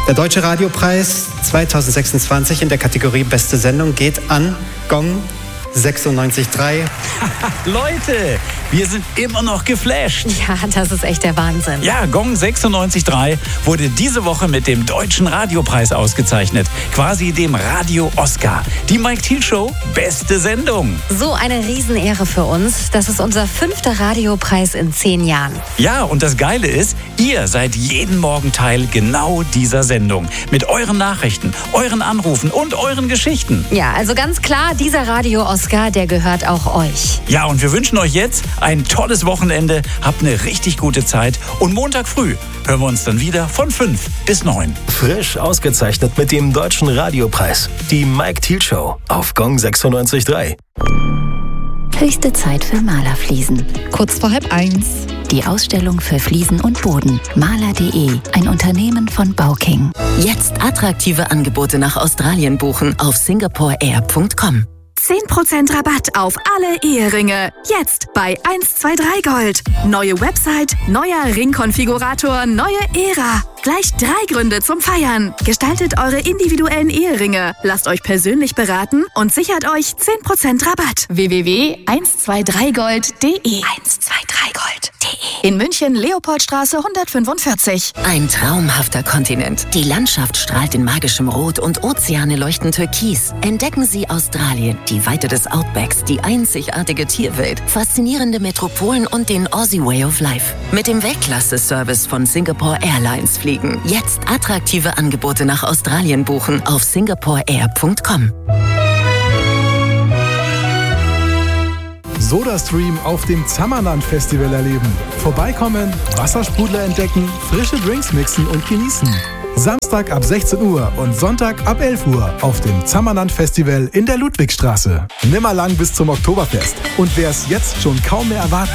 Der Deutsche Radiopreis 2026 in der Kategorie Beste Sendung geht an Gong 96.3. Leute, wir sind immer noch geflasht. Ja, das ist echt der Wahnsinn. Ja, Gong 96.3 wurde diese Woche mit dem Deutschen Radiopreis ausgezeichnet. Quasi dem Radio-Oscar. Die Mike Thiel Show, beste Sendung. So eine Riesenehre für uns. Das ist unser 5. Radiopreis in 10 Jahren. Ja, und das Geile ist, ihr seid jeden Morgen Teil genau dieser Sendung. Mit euren Nachrichten, euren Anrufen und euren Geschichten. Ja, also ganz klar, dieser Radio-Oscar, der gehört auch euch. Ja, und wir wünschen euch jetzt ein tolles Wochenende. Habt eine richtig gute Zeit. Und Montag früh hören wir uns dann wieder von 5 bis 9. Frisch ausgezeichnet mit dem Deutschen Radiopreis. Die Mike Thiel Show auf Gong 96.3. Höchste Zeit für Malerfliesen. Kurz vor 12:30. Die Ausstellung für Fliesen und Boden. Maler.de, ein Unternehmen von Bauking. Jetzt attraktive Angebote nach Australien buchen auf singaporeair.com. 10% Rabatt auf alle Eheringe. Jetzt bei 123 Gold. Neue Website, neuer Ringkonfigurator, neue Ära. Gleich 3 Gründe zum Feiern. Gestaltet eure individuellen Eheringe. Lasst euch persönlich beraten und sichert euch 10% Rabatt. www.123gold.de 123gold.de In München, Leopoldstraße 145. Ein traumhafter Kontinent. Die Landschaft strahlt in magischem Rot und Ozeane leuchten türkis. Entdecken Sie Australien, die Weite des Outbacks, die einzigartige Tierwelt, faszinierende Metropolen und den Aussie Way of Life. Mit dem Weltklasse-Service von Singapore Airlines fliegen. Jetzt attraktive Angebote nach Australien buchen auf singaporeair.com. SodaStream auf dem Zammerland-Festival erleben. Vorbeikommen, Wassersprudler entdecken, frische Drinks mixen und genießen. Samstag ab 16 Uhr und Sonntag ab 11 Uhr auf dem Zammerland-Festival in der Ludwigstraße. Nimmerlang bis zum Oktoberfest. Und wer es jetzt schon kaum mehr erwarten